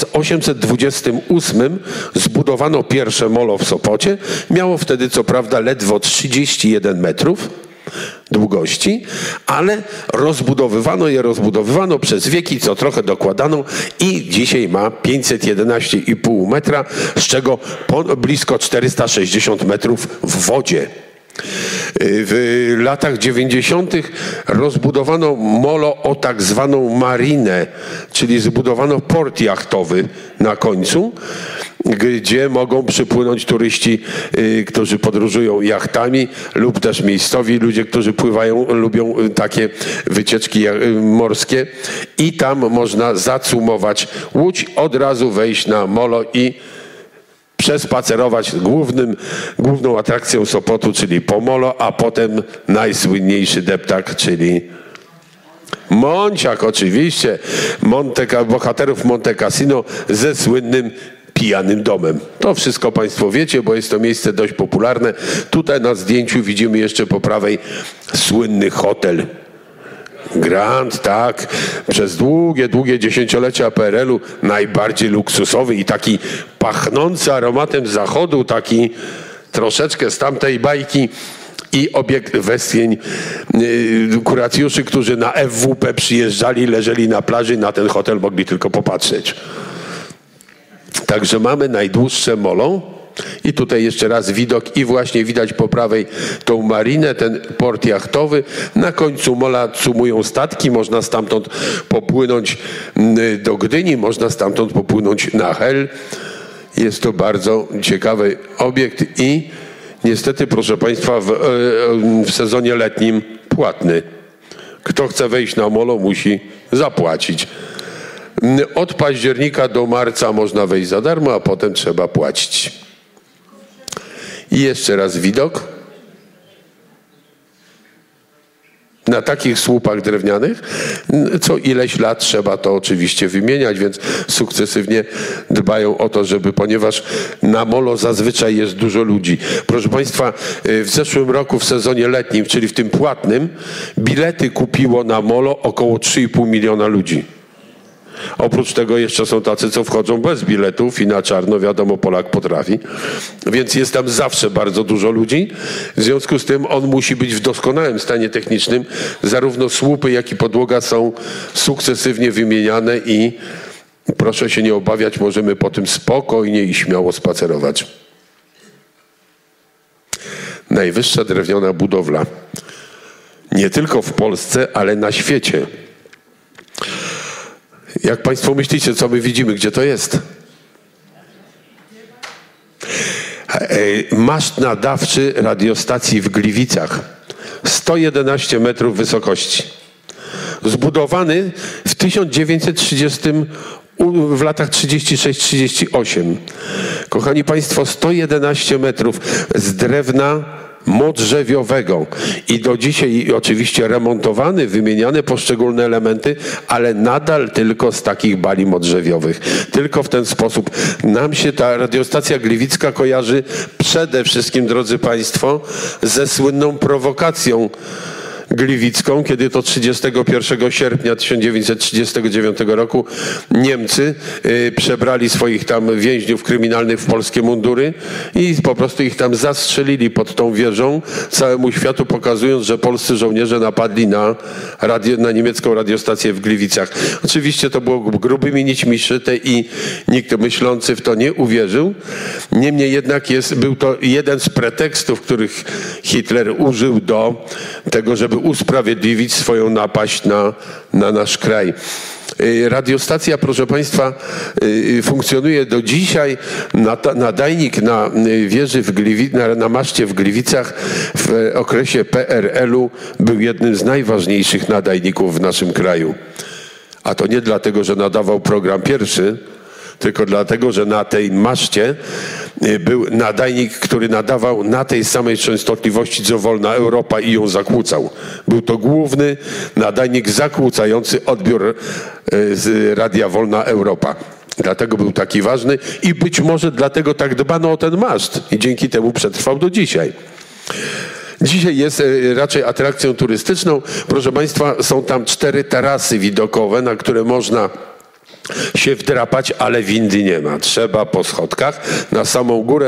A: 1828 zbudowano pierwsze molo w Sopocie. Miało wtedy co prawda ledwo 31 metrów długości, ale rozbudowywano przez wieki, co trochę dokładano i dzisiaj ma 511,5 metra, z czego blisko 460 metrów w wodzie. W latach 90. rozbudowano molo o tak zwaną marinę, czyli zbudowano port jachtowy na końcu, gdzie mogą przypłynąć turyści, którzy podróżują jachtami lub też miejscowi ludzie, którzy pływają, lubią takie wycieczki morskie i tam można zacumować łódź, od razu wejść na molo i przespacerować główną atrakcją Sopotu, czyli Pomolo, a potem najsłynniejszy deptak, czyli Monciak, oczywiście, bohaterów Monte Cassino ze słynnym pijanym domem. To wszystko Państwo wiecie, bo jest to miejsce dość popularne. Tutaj na zdjęciu widzimy jeszcze po prawej słynny hotel Grand, tak, przez długie dziesięciolecia PRL-u najbardziej luksusowy i taki pachnący aromatem zachodu, taki troszeczkę z tamtej bajki i obiekt westchnień kuracjuszy, którzy na FWP przyjeżdżali, leżeli na plaży, na ten hotel mogli tylko popatrzeć. Także mamy najdłuższe molo. I tutaj jeszcze raz widok i właśnie widać po prawej tą marinę, ten port jachtowy. Na końcu mola cumują statki, można stamtąd popłynąć do Gdyni, można stamtąd popłynąć na Hel. Jest to bardzo ciekawy obiekt i niestety, proszę Państwa, w sezonie letnim płatny. Kto chce wejść na molo, musi zapłacić. Od października do marca można wejść za darmo, a potem trzeba płacić. I jeszcze raz widok. Na takich słupach drewnianych co ileś lat trzeba to oczywiście wymieniać, więc sukcesywnie dbają o to, ponieważ na molo zazwyczaj jest dużo ludzi. Proszę Państwa, w zeszłym roku w sezonie letnim, czyli w tym płatnym, bilety kupiło na molo około 3,5 miliona ludzi. Oprócz tego jeszcze są tacy, co wchodzą bez biletów i na czarno, wiadomo, Polak potrafi. Więc jest tam zawsze bardzo dużo ludzi. W związku z tym on musi być w doskonałym stanie technicznym. Zarówno słupy, jak i podłoga są sukcesywnie wymieniane i proszę się nie obawiać, możemy po tym spokojnie i śmiało spacerować. Najwyższa drewniana budowla. Nie tylko w Polsce, ale na świecie. Jak Państwo myślicie, co my widzimy? Gdzie to jest? Maszt nadawczy radiostacji w Gliwicach. 111 metrów wysokości. Zbudowany w latach 36-38. Kochani Państwo, 111 metrów z drewna modrzewiowego i do dzisiaj oczywiście remontowany, wymieniane poszczególne elementy, ale nadal tylko z takich bali modrzewiowych. Tylko w ten sposób nam się ta radiostacja gliwicka kojarzy przede wszystkim, drodzy Państwo, ze słynną prowokacją gliwicką, kiedy to 31 sierpnia 1939 roku Niemcy przebrali swoich tam więźniów kryminalnych w polskie mundury i po prostu ich tam zastrzelili pod tą wieżą, całemu światu pokazując, że polscy żołnierze napadli na niemiecką radiostację w Gliwicach. Oczywiście to było grubymi nićmi szyte i nikt myślący w to nie uwierzył. Niemniej jednak był to jeden z pretekstów, których Hitler użył do tego, żeby usprawiedliwić swoją napaść na nasz kraj. Radiostacja, proszę Państwa, funkcjonuje do dzisiaj. Nadajnik na wieży na maszcie w Gliwicach w okresie PRL-u był jednym z najważniejszych nadajników w naszym kraju. A to nie dlatego, że nadawał program pierwszy, tylko dlatego, że na tej maszcie był nadajnik, który nadawał na tej samej częstotliwości, co Wolna Europa i ją zakłócał. Był to główny nadajnik zakłócający odbiór z Radia Wolna Europa. Dlatego był taki ważny i być może dlatego tak dbano o ten maszt i dzięki temu przetrwał do dzisiaj. Dzisiaj jest raczej atrakcją turystyczną. Proszę Państwa, są tam 4 tarasy widokowe, na które można się wdrapać, ale windy nie ma. Trzeba po schodkach. Na samą górę,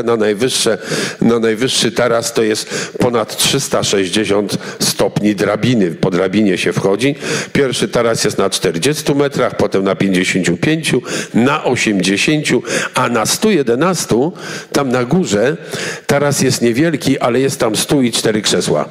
A: na najwyższy taras to jest ponad 360 stopni drabiny. Po drabinie się wchodzi. Pierwszy taras jest na 40 metrach, potem na 55, na 80, a na 111 tam na górze taras jest niewielki, ale jest tam stół i 4 krzesła.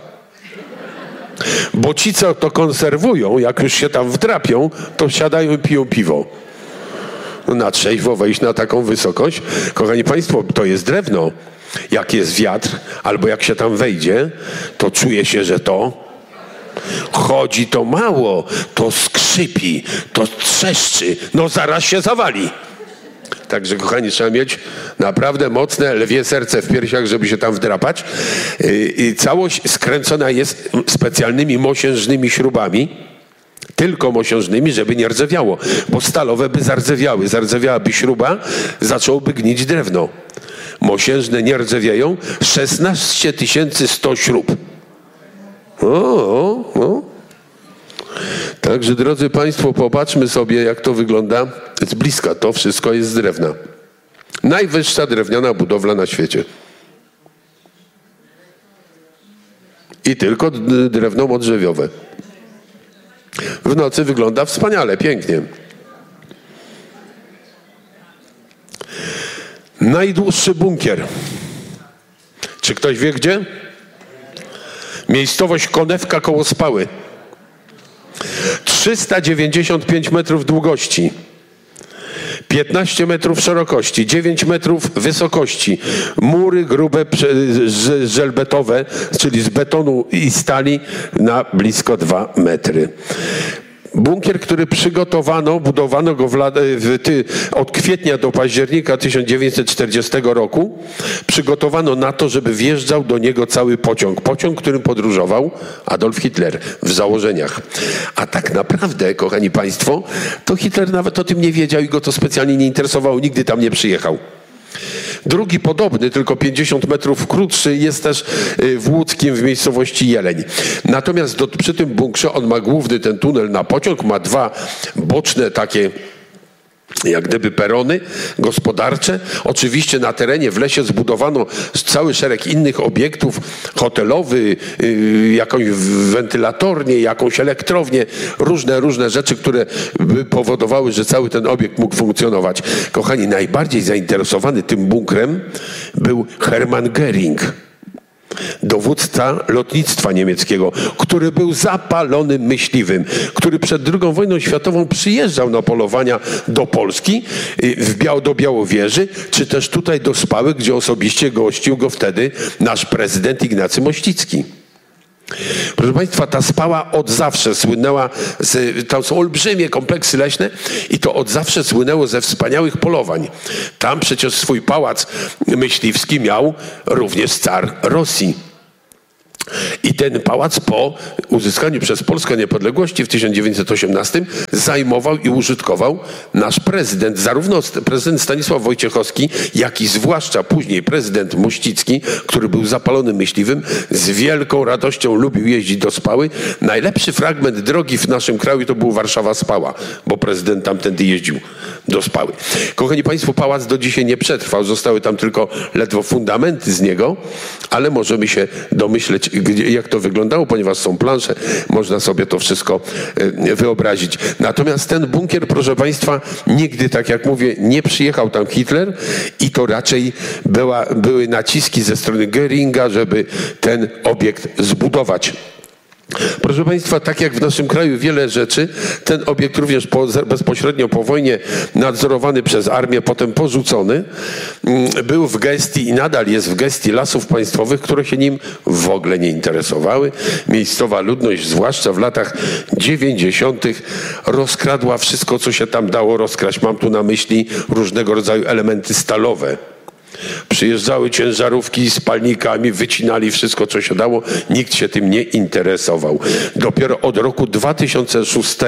A: Bo ci, co to konserwują, jak już się tam wdrapią, to siadają i piją piwo. Na trzeźwo wejść na taką wysokość. Kochani Państwo, to jest drewno. Jak jest wiatr, albo jak się tam wejdzie, to czuje się, że to chodzi, to mało, to skrzypi, to trzeszczy, no zaraz się zawali. Także, kochani, trzeba mieć naprawdę mocne lwie serce w piersiach, żeby się tam wdrapać. I całość skręcona jest specjalnymi mosiężnymi śrubami. Tylko mosiężnymi, żeby nie rdzewiało, bo stalowe by zardzewiały. Zardzewiałaby śruba, zaczęłoby gnić drewno. Mosiężne nie rdzewieją. 16 100 śrub. Także, drodzy Państwo, popatrzmy sobie, jak to wygląda z bliska. To wszystko jest z drewna. Najwyższa drewniana budowla na świecie. I tylko drewno modrzewiowe. W nocy wygląda wspaniale, pięknie. Najdłuższy bunkier. Czy ktoś wie gdzie? Miejscowość Konewka koło Spały. 395 metrów długości. 15 metrów szerokości, 9 metrów wysokości, mury grube żelbetowe, czyli z betonu i stali na blisko 2 metry. Bunkier, który budowano go od kwietnia do października 1940 roku, przygotowano na to, żeby wjeżdżał do niego cały pociąg, którym podróżował Adolf Hitler w założeniach. A tak naprawdę, kochani Państwo, to Hitler nawet o tym nie wiedział i go to specjalnie nie interesowało, nigdy tam nie przyjechał. Drugi podobny, tylko 50 metrów krótszy, jest też w Łódzkim w miejscowości Jeleń. Natomiast przy tym bunkrze on ma główny ten tunel na pociąg, ma 2 boczne takie jak gdyby perony gospodarcze. Oczywiście na terenie w lesie zbudowano cały szereg innych obiektów, hotelowy, jakąś wentylatornię, jakąś elektrownię, różne rzeczy, które by powodowały, że cały ten obiekt mógł funkcjonować. Kochani, najbardziej zainteresowany tym bunkrem był Hermann Göring, dowódca lotnictwa niemieckiego, który był zapalonym myśliwym, który przed II wojną światową przyjeżdżał na polowania do Polski, do Białowieży, czy też tutaj do Spały, gdzie osobiście gościł go wtedy nasz prezydent Ignacy Mościcki. Proszę Państwa, ta Spała od zawsze słynęła, tam są olbrzymie kompleksy leśne i to od zawsze słynęło ze wspaniałych polowań. Tam przecież swój pałac myśliwski miał również car Rosji. I ten pałac po uzyskaniu przez Polskę niepodległości w 1918 zajmował i użytkował nasz prezydent, zarówno prezydent Stanisław Wojciechowski, jak i zwłaszcza później prezydent Mościcki, który był zapalonym myśliwym, z wielką radością lubił jeździć do Spały. Najlepszy fragment drogi w naszym kraju to był Warszawa-Spała, bo prezydent tamtędy jeździł do Spały. Kochani Państwo, pałac do dzisiaj nie przetrwał, zostały tam tylko ledwo fundamenty z niego, ale możemy się domyśleć, jak to wyglądało, ponieważ są plansze, można sobie to wszystko wyobrazić. Natomiast ten bunkier, proszę Państwa, nigdy, tak jak mówię, nie przyjechał tam Hitler i to raczej były naciski ze strony Göringa, żeby ten obiekt zbudować. Proszę Państwa, tak jak w naszym kraju wiele rzeczy, ten obiekt również bezpośrednio po wojnie nadzorowany przez armię, potem porzucony, był w gestii i nadal jest w gestii Lasów Państwowych, które się nim w ogóle nie interesowały. Miejscowa ludność, zwłaszcza w latach 90. rozkradła wszystko, co się tam dało rozkraść. Mam tu na myśli różnego rodzaju elementy stalowe. Przyjeżdżały ciężarówki z palnikami, wycinali wszystko, co się dało. Nikt się tym nie interesował. Dopiero od roku 2006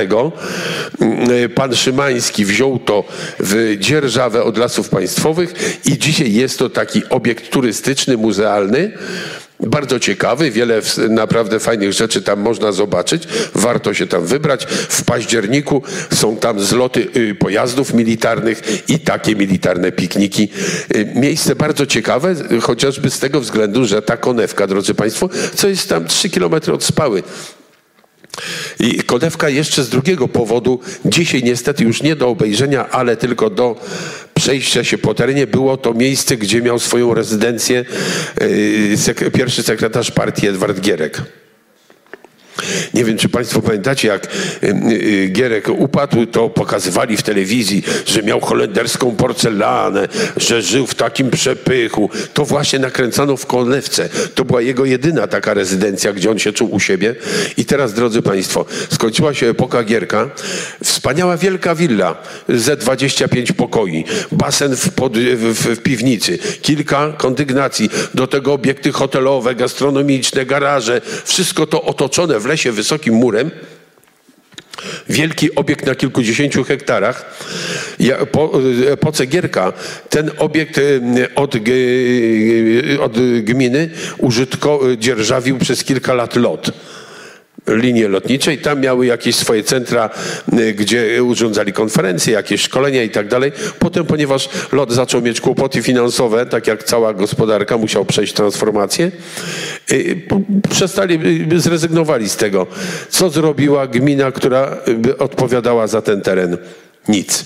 A: pan Szymański wziął to w dzierżawę od Lasów Państwowych i dzisiaj jest to taki obiekt turystyczny, muzealny. Bardzo ciekawy, wiele naprawdę fajnych rzeczy tam można zobaczyć. Warto się tam wybrać. W październiku są tam zloty pojazdów militarnych i takie militarne pikniki. Miejsce bardzo ciekawe, chociażby z tego względu, że ta Konewka, drodzy Państwo, co jest tam 3 kilometry od Spały. I Konewka jeszcze z drugiego powodu, dzisiaj niestety już nie do obejrzenia, ale tylko do przejścia się po terenie. Było to miejsce, gdzie miał swoją rezydencję pierwszy sekretarz partii Edward Gierek. Nie wiem, czy Państwo pamiętacie, jak Gierek upadł, to pokazywali w telewizji, że miał holenderską porcelanę, że żył w takim przepychu. To właśnie nakręcano w Konewce. To była jego jedyna taka rezydencja, gdzie on się czuł u siebie. I teraz, drodzy Państwo, skończyła się epoka Gierka. Wspaniała wielka willa ze 25 pokoi, basen w piwnicy, kilka kondygnacji, do tego obiekty hotelowe, gastronomiczne, garaże. Wszystko to otoczone w lesie wysokim murem. Wielki obiekt na kilkudziesięciu hektarach. Po epoce Gierka ten obiekt od gminy dzierżawił przez kilka lat LOT. Linie lotnicze i tam miały jakieś swoje centra, gdzie urządzali konferencje, jakieś szkolenia i tak dalej. Potem, ponieważ LOT zaczął mieć kłopoty finansowe, tak jak cała gospodarka, musiał przejść transformację, zrezygnowali z tego. Co zrobiła gmina, która by odpowiadała za ten teren? Nic.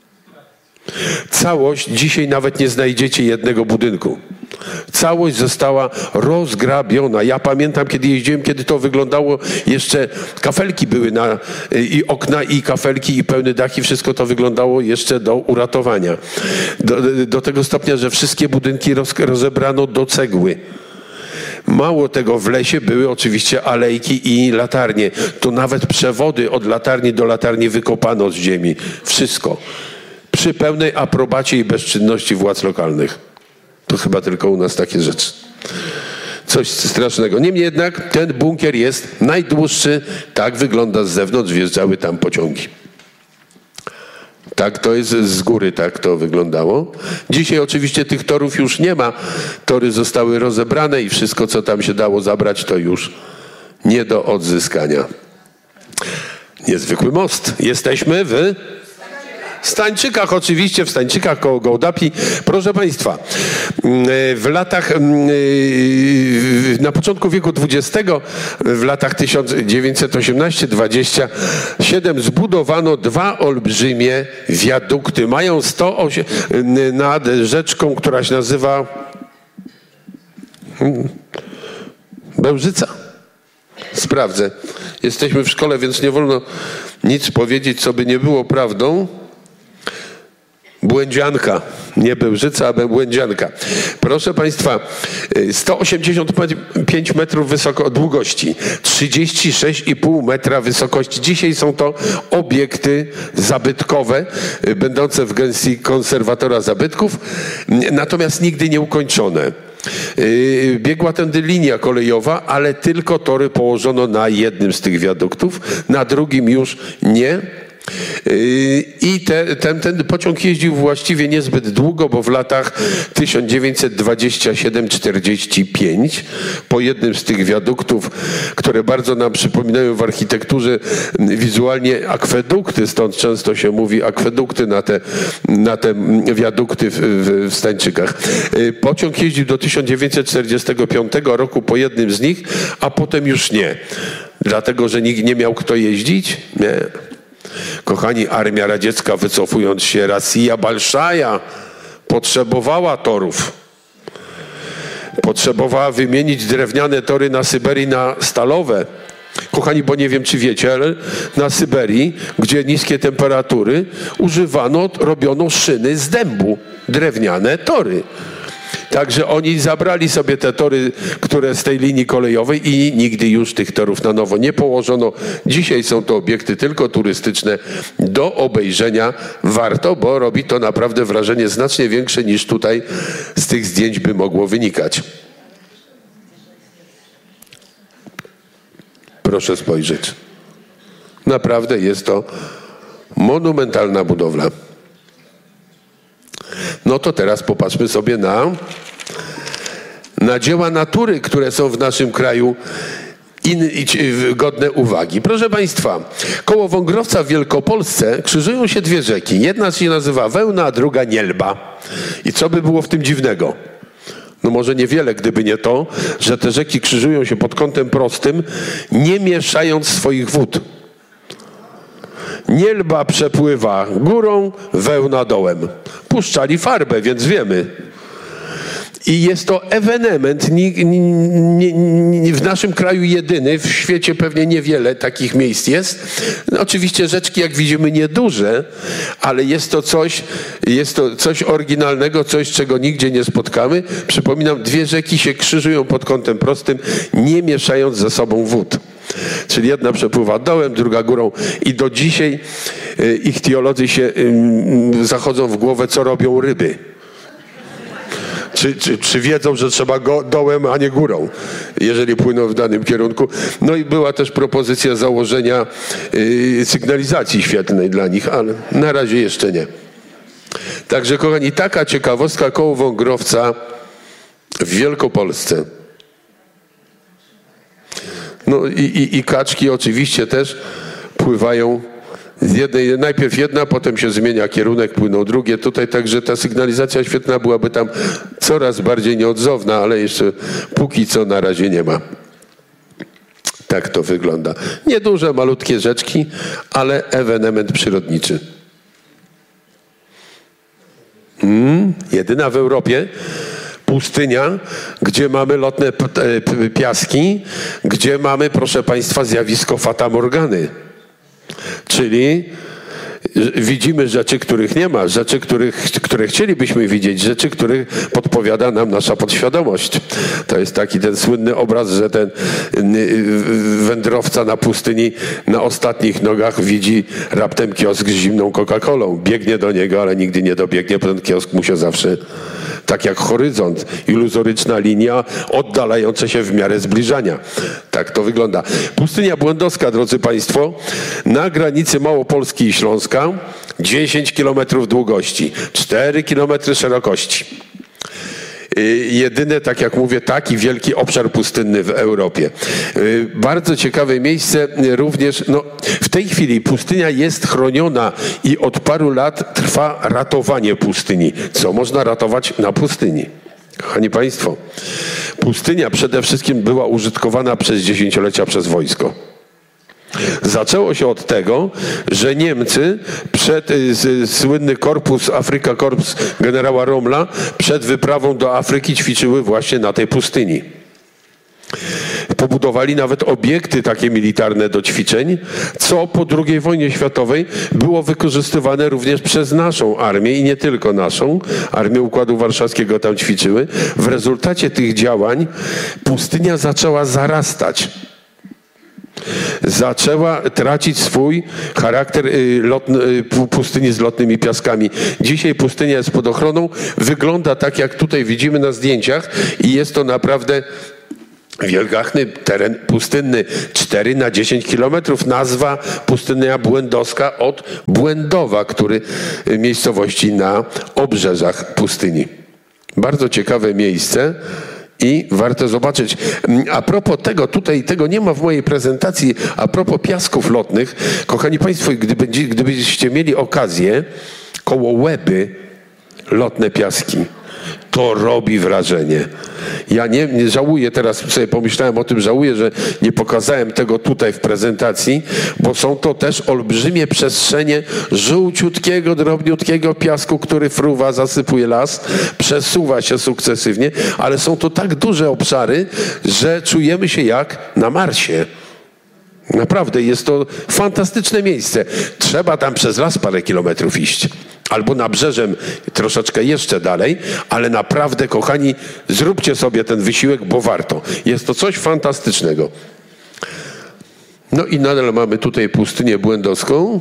A: Całość, dzisiaj nawet nie znajdziecie jednego budynku. Całość została rozgrabiona. Ja pamiętam, kiedy jeździłem, kiedy to wyglądało, jeszcze kafelki były i okna, i kafelki, i pełny dach, i wszystko to wyglądało jeszcze do uratowania. Do tego stopnia, że wszystkie budynki rozebrano do cegły. Mało tego, w lesie były oczywiście alejki i latarnie. To nawet przewody od latarni do latarni wykopano z ziemi. Wszystko. Przy pełnej aprobacie i bezczynności władz lokalnych. To chyba tylko u nas takie rzeczy. Coś strasznego. Niemniej jednak ten bunkier jest najdłuższy. Tak wygląda z zewnątrz. Wjeżdżały tam pociągi. Tak to jest z góry, tak to wyglądało. Dzisiaj oczywiście tych torów już nie ma. Tory zostały rozebrane i wszystko, co tam się dało zabrać, to już nie do odzyskania. Niezwykły most. Jesteśmy Stańczykach oczywiście, w Stańczykach koło Gołdapi. Proszę Państwa, w latach, na początku wieku XX, w latach 1918-27 zbudowano dwa olbrzymie wiadukty. Mają 108 nad rzeczką, która się nazywa Bełżyca. Sprawdzę. Jesteśmy w szkole, więc nie wolno nic powiedzieć, co by nie było prawdą. Błędzianka. Nie Bełżyca, a Błędzianka. Proszę Państwa, 185 metrów długości, 36,5 metra wysokości. Dzisiaj są to obiekty zabytkowe, będące w gestii konserwatora zabytków, natomiast nigdy nie ukończone. Biegła tędy linia kolejowa, ale tylko tory położono na jednym z tych wiaduktów, na drugim już nie. I ten pociąg jeździł właściwie niezbyt długo, bo w latach 1927-45 po jednym z tych wiaduktów, które bardzo nam przypominają w architekturze wizualnie akwedukty, stąd często się mówi akwedukty na te wiadukty w Stańczykach. Pociąg jeździł do 1945 roku po jednym z nich, a potem już nie. Dlatego, że nikt nie miał kto jeździć? Nie. Kochani, armia radziecka, wycofując się, Rosja Balszaja, potrzebowała torów. Potrzebowała wymienić drewniane tory na Syberii na stalowe. Kochani, bo nie wiem, czy wiecie, ale na Syberii, gdzie niskie temperatury, robiono szyny z dębu, drewniane tory. Także oni zabrali sobie te tory, które z tej linii kolejowej i nigdy już tych torów na nowo nie położono. Dzisiaj są to obiekty tylko turystyczne. Do obejrzenia warto, bo robi to naprawdę wrażenie znacznie większe niż tutaj z tych zdjęć by mogło wynikać. Proszę spojrzeć. Naprawdę jest to monumentalna budowla. No to teraz popatrzmy sobie na dzieła natury, które są w naszym kraju godne uwagi. Proszę Państwa, koło Wągrowca w Wielkopolsce krzyżują się dwie rzeki. Jedna się nazywa Wełna, a druga Nielba. I co by było w tym dziwnego? No może niewiele, gdyby nie to, że te rzeki krzyżują się pod kątem prostym, nie mieszając swoich wód. Nielba przepływa górą, Wełna dołem. Puszczali farbę, więc wiemy. I jest to ewenement w naszym kraju jedyny, w świecie pewnie niewiele takich miejsc jest. No, oczywiście rzeczki, jak widzimy, nieduże, ale jest to coś oryginalnego, coś, czego nigdzie nie spotkamy. Przypominam, dwie rzeki się krzyżują pod kątem prostym, nie mieszając ze sobą wód. Czyli jedna przepływa dołem, druga górą i do dzisiaj ichtiolodzy się zachodzą w głowę, co robią ryby. Czy wiedzą, że trzeba dołem, a nie górą, jeżeli płyną w danym kierunku. No i była też propozycja założenia sygnalizacji świetlnej dla nich, ale na razie jeszcze nie. Także kochani, taka ciekawostka koło Wągrowca w Wielkopolsce. No i kaczki oczywiście też pływają z jednej, najpierw jedna, potem się zmienia kierunek, płyną drugie. Tutaj także ta sygnalizacja świetlna byłaby tam coraz bardziej nieodzowna, ale jeszcze póki co na razie nie ma. Tak to wygląda. Nieduże, malutkie rzeczki, ale ewenement przyrodniczy. Jedyna w Europie pustynia, gdzie mamy lotne piaski, gdzie mamy, proszę Państwa, zjawisko fatamorgany. Czyli widzimy rzeczy, których nie ma, rzeczy, które chcielibyśmy widzieć, rzeczy, których podpowiada nam nasza podświadomość. To jest taki ten słynny obraz, że ten wędrowca na pustyni na ostatnich nogach widzi raptem kiosk z zimną Coca-Colą. Biegnie do niego, ale nigdy nie dobiegnie, bo ten kiosk mu się zawsze, tak jak horyzont, iluzoryczna linia oddalająca się w miarę zbliżania. Tak to wygląda. Pustynia Błędowska, drodzy Państwo, na granicy Małopolski i Śląska, 10 km długości, 4 km szerokości. jedyne, tak jak mówię, taki wielki obszar pustynny w Europie. Bardzo ciekawe miejsce również, no, w tej chwili pustynia jest chroniona i od paru lat trwa ratowanie pustyni. Co można ratować na pustyni? Kochani Państwo, pustynia przede wszystkim była użytkowana przez dziesięciolecia przez wojsko. Zaczęło się od tego, że Niemcy słynny korpus, Afrika Korps generała Rommela przed wyprawą do Afryki ćwiczyły właśnie na tej pustyni. Pobudowali nawet obiekty takie militarne do ćwiczeń, co po II wojnie światowej było wykorzystywane również przez naszą armię i nie tylko naszą. Armię Układu Warszawskiego tam ćwiczyły. W rezultacie tych działań pustynia zaczęła zarastać. Zaczęła tracić swój charakter pustyni z lotnymi piaskami. Dzisiaj pustynia jest pod ochroną. Wygląda tak, jak tutaj widzimy na zdjęciach i jest to naprawdę wielgachny teren pustynny, 4 na 10 kilometrów. Nazwa pustynia błędowska od Błędowa, miejscowości na obrzeżach pustyni. Bardzo ciekawe miejsce i warto zobaczyć. A propos tego nie ma w mojej prezentacji, a propos piasków lotnych, kochani Państwo, gdybyście mieli okazję, koło Łeby lotne piaski. To robi wrażenie. Ja nie żałuję, teraz sobie pomyślałem o tym, żałuję, że nie pokazałem tego tutaj w prezentacji, bo są to też olbrzymie przestrzenie żółciutkiego, drobniutkiego piasku, który fruwa, zasypuje las, przesuwa się sukcesywnie, ale są to tak duże obszary, że czujemy się jak na Marsie. Naprawdę, jest to fantastyczne miejsce. Trzeba tam przez las parę kilometrów iść. Albo nabrzeżem troszeczkę jeszcze dalej, ale naprawdę, kochani, zróbcie sobie ten wysiłek, bo warto. Jest to coś fantastycznego. No i nadal mamy tutaj pustynię błędowską.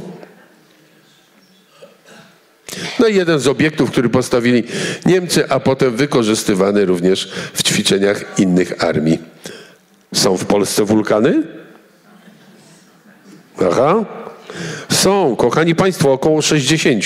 A: No i jeden z obiektów, który postawili Niemcy, a potem wykorzystywany również w ćwiczeniach innych armii. Są w Polsce wulkany? Aha. Są, kochani Państwo, około 60.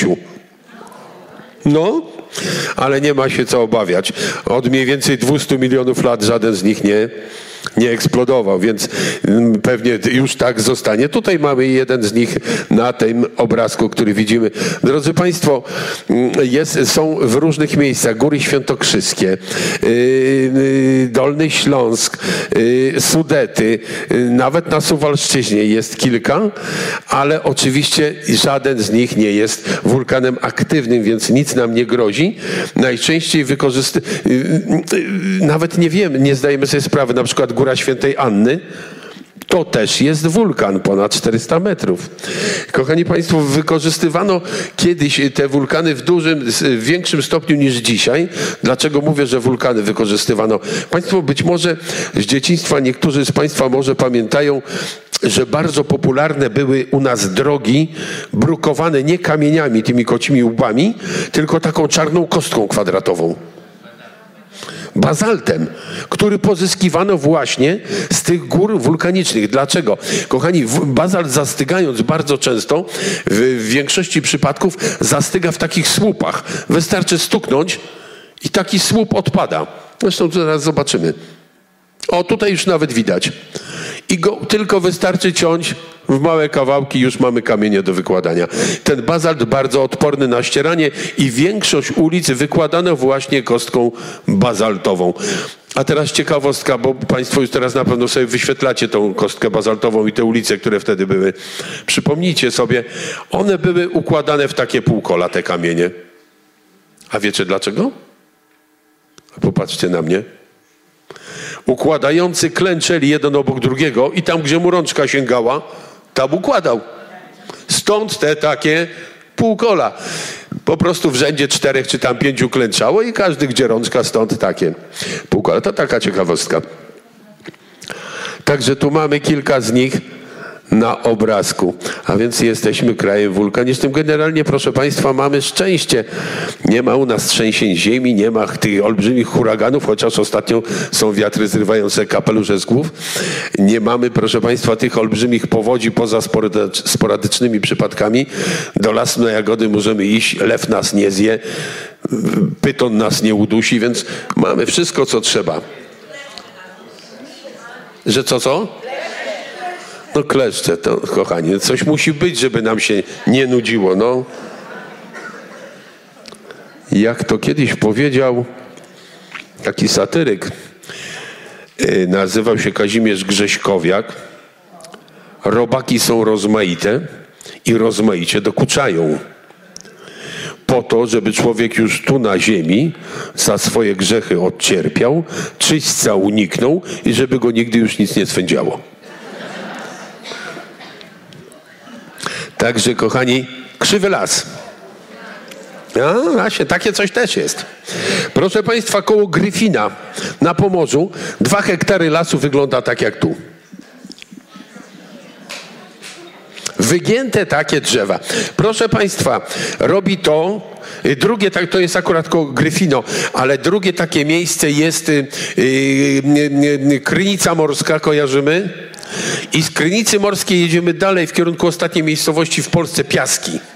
A: No, ale nie ma się co obawiać. Od mniej więcej 200 milionów lat żaden z nich nie eksplodował, więc pewnie już tak zostanie. Tutaj mamy jeden z nich na tym obrazku, który widzimy. Drodzy Państwo, są w różnych miejscach Góry Świętokrzyskie, Dolny Śląsk, Sudety, nawet na Suwalszczyźnie jest kilka, ale oczywiście żaden z nich nie jest wulkanem aktywnym, więc nic nam nie grozi. Najczęściej nawet nie wiemy, nie zdajemy sobie sprawy, na przykład Góra Świętej Anny, to też jest wulkan, ponad 400 metrów. Kochani Państwo, wykorzystywano kiedyś te wulkany w większym stopniu niż dzisiaj. Dlaczego mówię, że wulkany wykorzystywano? Państwo być może z dzieciństwa, niektórzy z Państwa może pamiętają, że bardzo popularne były u nas drogi brukowane nie kamieniami, tymi kocimi łbami, tylko taką czarną kostką kwadratową. Bazaltem, który pozyskiwano właśnie z tych gór wulkanicznych. Dlaczego? Kochani, bazalt zastygając bardzo często, w większości przypadków zastyga w takich słupach. Wystarczy stuknąć i taki słup odpada. Zresztą to zaraz zobaczymy. O, tutaj już nawet widać. I go tylko wystarczy ciąć w małe kawałki, już mamy kamienie do wykładania. Ten bazalt bardzo odporny na ścieranie i większość ulic wykładano właśnie kostką bazaltową. A teraz ciekawostka, bo Państwo już teraz na pewno sobie wyświetlacie tą kostkę bazaltową i te ulice, które wtedy były. Przypomnijcie sobie, one były układane w takie półkola, te kamienie. A wiecie dlaczego? Popatrzcie na mnie. Układający klęczeli jeden obok drugiego i tam, gdzie mu rączka sięgała, tam układał. Stąd te takie półkola. Po prostu w rzędzie 4 czy tam 5 klęczało i każdy, gdzie rączka, stąd takie półkola. To taka ciekawostka. Także tu mamy kilka z nich na obrazku. A więc jesteśmy krajem wulkanicznym. Generalnie, proszę Państwa, mamy szczęście. Nie ma u nas trzęsień ziemi, nie ma tych olbrzymich huraganów, chociaż ostatnio są wiatry zrywające kapelusze z głów. Nie mamy, proszę Państwa, tych olbrzymich powodzi poza sporadycznymi przypadkami. Do lasu na jagody możemy iść, lew nas nie zje, pyton nas nie udusi, więc mamy wszystko, co trzeba. Że co? No kleszcze, to kochani, coś musi być, żeby nam się nie nudziło, no. Jak to kiedyś powiedział taki satyryk, nazywał się Kazimierz Grześkowiak, robaki są rozmaite i rozmaicie dokuczają. Po to, żeby człowiek już tu na ziemi za swoje grzechy odcierpiał, czyśćca uniknął i żeby go nigdy już nic nie swędziało. Także, kochani, krzywy las. A właśnie, takie coś też jest. Proszę Państwa, koło Gryfina na Pomorzu 2 hektary lasu wygląda tak jak tu. Wygięte takie drzewa. Proszę Państwa, robi to, drugie, to jest akurat koło Gryfino, ale drugie takie miejsce jest Krynica Morska, kojarzymy? I z Krynicy Morskiej jedziemy dalej w kierunku ostatniej miejscowości w Polsce, Piaski.